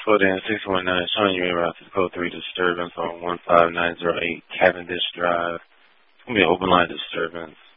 Dan 619, showing you in route to code 3 disturbance on 15908 Cavendish Drive. It's going to be an open line disturbance.